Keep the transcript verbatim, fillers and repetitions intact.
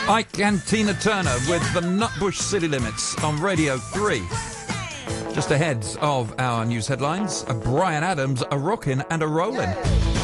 Ike and Tina Turner with the Nutbush City Limits on Radio three. Just ahead of our news headlines, a Bryan Adams, a rockin' and a rollin'.